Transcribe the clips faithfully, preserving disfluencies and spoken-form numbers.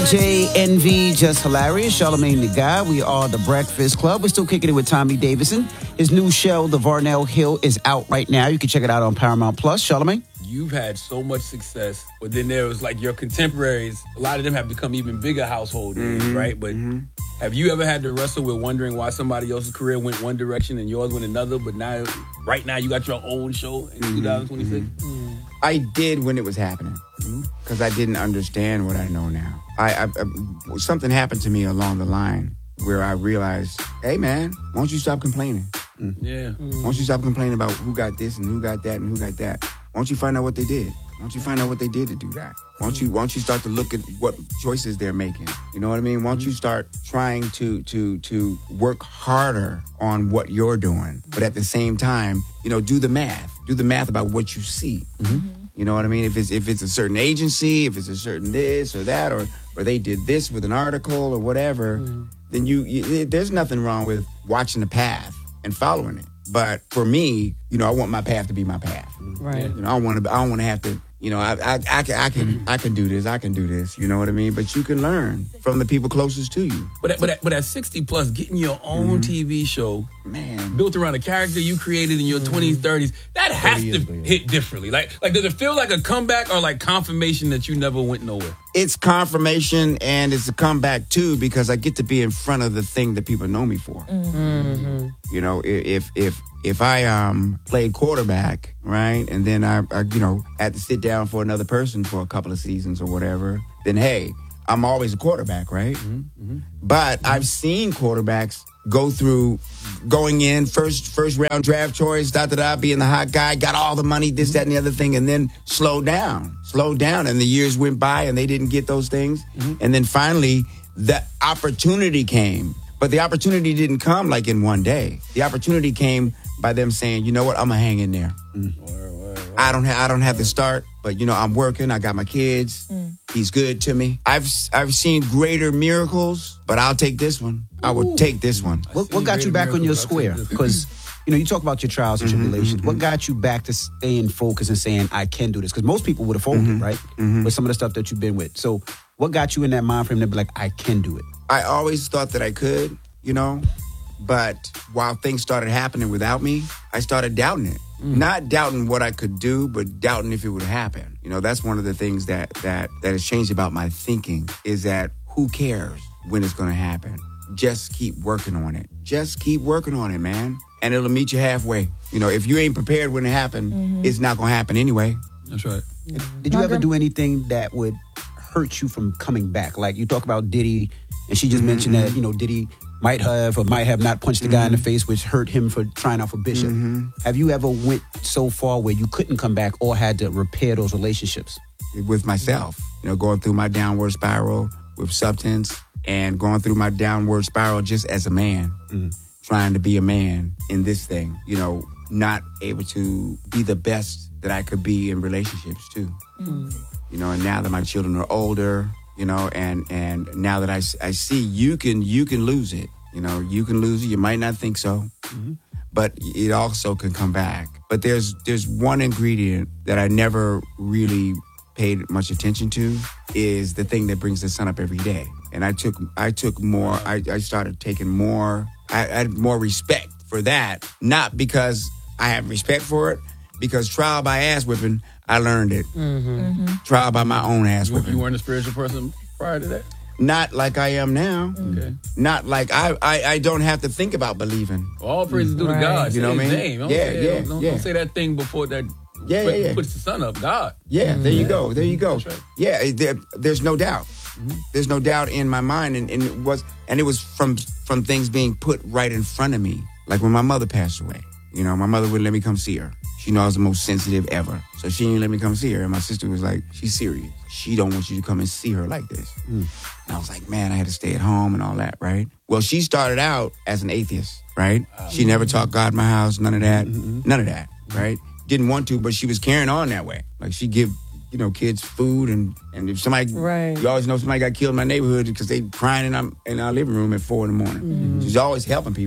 J N V, just hilarious. Charlamagne the Guy. We are the Breakfast Club. We're still kicking it with Tommy Davidson. His new show, The Varnell Hill, is out right now. You can check it out on Paramount Plus. Charlamagne? You've had so much success, but then there was like your contemporaries. A lot of them have become even bigger household names, mm-hmm. right? But mm-hmm. have you ever had to wrestle with wondering why somebody else's career went one direction and yours went another? But now, right now, you got your own show in mm-hmm. twenty twenty-six. Mm-hmm. I did when it was happening because mm-hmm. I didn't understand what I know now. I, I, I something happened to me along the line where I realized, hey man, why don't you stop complaining? Mm-hmm. Yeah. Mm-hmm. Why don't you stop complaining about who got this and who got that and who got that? Why don't you find out what they did? Why don't you find out what they did to do that? Why don't you, why don't you start to look at what choices they're making? You know what I mean? Why don't you start trying to to to work harder on what you're doing, but at the same time, you know, do the math. Do the math about what you see. Mm-hmm. You know what I mean? If it's if it's a certain agency, if it's a certain this or that, or or they did this with an article or whatever, mm-hmm. then you, you there's nothing wrong with watching the path and following it. But for me, you know, I want my path to be my path. Right. You know, I want to. I don't want to have to. You know, I, I, I can, I can, I can do this. I can do this. You know what I mean? But you can learn from the people closest to you. But at, but at, but at sixty plus, getting your own mm-hmm. T V show, man, built around a character you created in your mm-hmm. twenties, thirties, that has to hit differently. Like, like does it feel like a comeback or like confirmation that you never went nowhere? It's confirmation and it's a comeback too because I get to be in front of the thing that people know me for. Mm-hmm. You know, if if if I um played quarterback, right, and then I, I you know had to sit down for another person for a couple of seasons or whatever, then hey, I'm always a quarterback, right? Mm-hmm. Mm-hmm. But mm-hmm. I've seen quarterbacks go through going in first first round draft choice, da da da, being the hot guy, got all the money, this, that, and the other thing, and then slow down, slow down, and the years went by and they didn't get those things, mm-hmm. and then finally the opportunity came, but the opportunity didn't come like in one day. The opportunity came by them saying, you know what, I'm gonna hang in there. Mm. Word, word, word. I don't have I don't have to start, but you know I'm working. I got my kids. Mm. He's good to me. I've I've seen greater miracles, but I'll take this one. I would take this one. What, what got you back on your square? Because you know you talk about your trials and mm-hmm, tribulations. Mm-hmm. What got you back to staying focused and saying I can do this? Because most people would have folded, mm-hmm, right? Mm-hmm. With some of the stuff that you've been with. So what got you in that mind frame to be like I can do it? I always thought that I could, you know. But while things started happening without me, I started doubting it. Mm. Not doubting what I could do, but doubting if it would happen. You know, that's one of the things that that that has changed about my thinking is that who cares when it's going to happen? Just keep working on it. Just keep working on it, man. And it'll meet you halfway. You know, if you ain't prepared when it happens, mm-hmm. it's not going to happen anyway. That's right. Mm-hmm. Did you ever do anything that would hurt you from coming back? Like you talk about Diddy, and she just mm-hmm. mentioned that, you know, Diddy might have or might have not punched the guy mm-hmm. in the face, which hurt him for trying out for Bishop. Mm-hmm. Have you ever went so far where you couldn't come back or had to repair those relationships? With myself, you know, going through my downward spiral with substance and going through my downward spiral just as a man, mm-hmm. trying to be a man in this thing, you know, not able to be the best that I could be in relationships too. Mm-hmm. You know, and now that my children are older, you know, and, and now that I, I see you can you can lose it. You know, you can lose it. You might not think so, mm-hmm. but it also can come back. But there's there's one ingredient that I never really paid much attention to is the thing that brings the sun up every day. And I took I took more. I, I started taking more. I, I had more respect for that, not because I have respect for it, because trial by ass whipping, I learned it. Mm-hmm. Mm-hmm. Trial by my own ass whipping. You weren't a spiritual person prior to that? Not like I am now. Okay. Not like I, I, I don't have to think about believing. All praises due to God. You know what I mean? Name. Don't yeah, say, yeah, don't, yeah. Don't say that thing before that yeah, yeah, yeah. puts the sun up. God. Yeah, there you yeah. go. There you go. That's right. Yeah, there, there's no doubt. Mm-hmm. There's no doubt in my mind, and, and it was and it was from from things being put right in front of me. Like when my mother passed away. You know, my mother wouldn't let me come see her. She knows I was the most sensitive ever. So she didn't let me come see her. And my sister was like, she's serious. She don't want you to come and see her like this. Mm. And I was like, man, I had to stay at home and all that, right? Well, she started out as an atheist, right? Uh, she never taught God in my house, none of that. Mm-hmm. None of that, right? Didn't want to, but she was carrying on that way. Like she'd give, you know, kids food and, and if somebody, right. you always know somebody got killed in my neighborhood because they crying in our, in our living room at four in the morning. Mm-hmm. She's always helping people.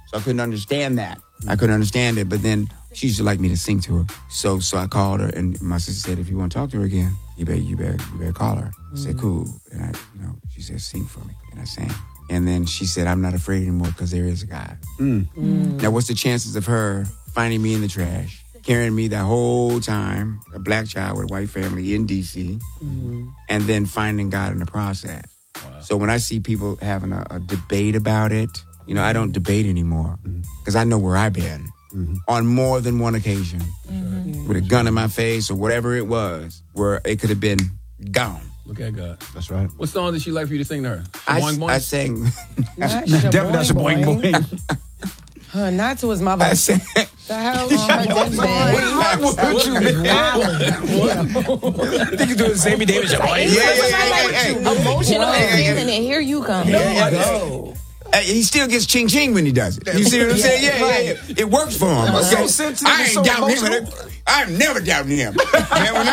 So I couldn't understand that. I couldn't understand it. But then she used to like me to sing to her. So so I called her, and my sister said, if you want to talk to her again, you better you better you better call her. I said, cool. And I, you know, she said, sing for me, and I sang. And then she said, I'm not afraid anymore because there is a God. Mm. Mm. Now, what's the chances of her finding me in the trash, carrying me that whole time, a black child with a white family in D C, Mm-hmm. and then finding God in the process? Wow. So when I see people having a, a debate about it, you know, I don't debate anymore because I know where I've been mm-hmm. on more than one occasion mm-hmm. with a gun in my face or whatever it was, where it could have been gone. Look at God. That's right. What song did she like for you to sing to her? I, Boing, boing? I sang. Not Definitely not Shaboing Shaboing Boing. Boing. Huh, not to his mother. I sang. The hell on her I think you're doing Sammy Davis. Yeah, yeah, yeah, yeah, yeah. emotional Hey, hey, hey. feeling, and here you come. Yeah, go. Hey, he still gets ching ching when he does it. You see what I'm saying? Yeah, yeah, yeah. It works for him. So Okay? sensitive, I ain't so doubting him. emotional. I'm never doubting him. Man, when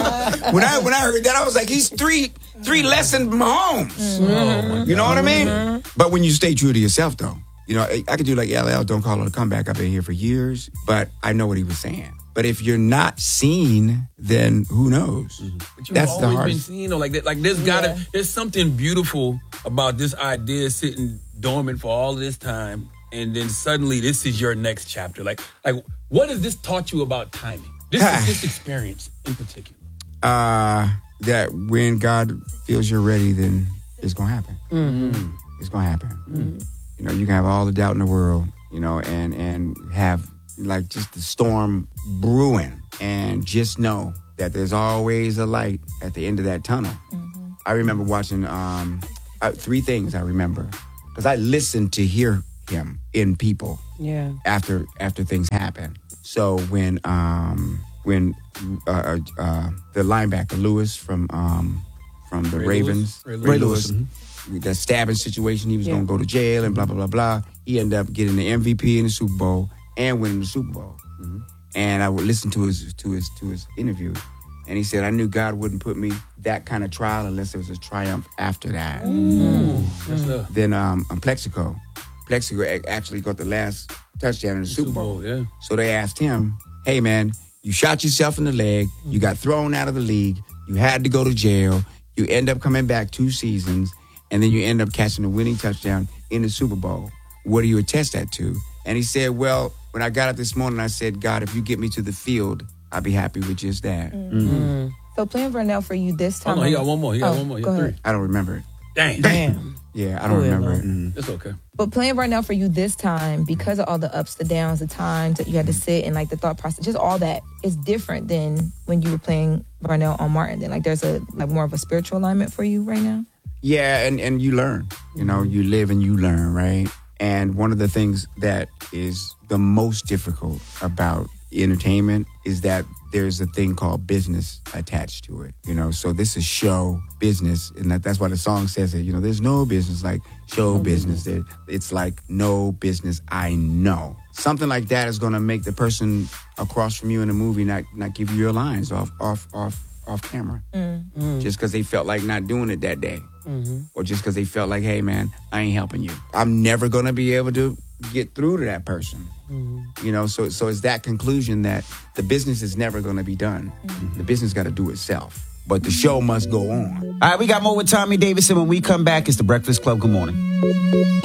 I when I when I heard that, I was like, he's three three less than Mahomes. Mm-hmm. You know what I mean? Mm-hmm. But when you stay true to yourself, though, you know, I, I could do like L L, don't call it a comeback. I've been here for years, but I know what he was saying. But if you're not seen, then who knows? Mm-hmm. But you've That's always the been hardest. seen, or like that. Like there's gotta, Yeah. there's something beautiful about this idea sitting dormant for all this time, and then suddenly this is your next chapter. Like, like what has this taught you about timing? This is this experience in particular. Uh, that when God feels you're ready, then it's gonna happen. Mm-hmm. It's gonna happen. Mm-hmm. You know, you can have all the doubt in the world, you know, and and have like just the storm brewing, and just know that there's always a light at the end of that tunnel. Mm-hmm. I remember watching um, uh, three things. I remember because I listened to hear him in people. Yeah. After after things happen. So when um when uh, uh, the linebacker Lewis from um from the Ray Ravens, Lewis? Ray Ray Lewis. Lewis, with that stabbing situation, he was Yeah. gonna go to jail and blah blah blah blah. He ended up getting the M V P in the Super Bowl and winning the Super Bowl. Mm-hmm. And I would listen to his to his to his interview, and he said, "I knew God wouldn't put me that kind of trial unless there was a triumph after that." Mm. That's the Then um, um Plexico, Plexico ac- actually got the last touchdown in the Super Bowl. yeah. So they asked him, hey, man, you shot yourself in the leg. You got thrown out of the league. You had to go to jail. You end up coming back two seasons, and then you end up catching a winning touchdown in the Super Bowl. What do you attest that to? And he said, well, when I got up this morning, I said, God, if you get me to the field, I'll be happy with just that. Mm-hmm. So playing Vernell for you this Oh time. no, he got one more. He got Oh, one more. He go got three. ahead. I don't remember it. Dang. Damn. Yeah, I don't Oh, yeah, remember it. no. It's okay. But playing Vernell for you this time, because of all the ups, the downs, the times that you had to sit and like the thought process, just all that is different than when you were playing Vernell on Martin. Then like there's a like more of a spiritual alignment for you right now. Yeah, and, and you learn. You know, you live and you learn, right? And one of the things that is the most difficult about entertainment is that there's a thing called business attached to it. You know, so this is show business, and that, that's why the song says it. You know, there's no business like show business. There, it's like no business I know. Something like that is going to make the person across from you in a movie not not give you your lines off off off off camera, Mm. just because they felt like not doing it that day. Mm-hmm. Or just because they felt like, hey, man, I ain't helping you. I'm never going to be able to get through to that person. Mm-hmm. You know, so so it's that conclusion that the business is never going to be done. Mm-hmm. The business got to do itself. But the show must go on. All right, we got more with Tommy Davidson. When we come back, it's The Breakfast Club. Good morning.